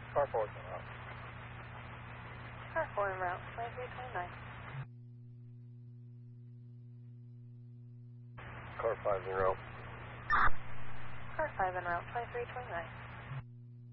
Car 4 is en route. Car 4 en route, 2329. Car 5 is en route. Car 5 en route, 2329.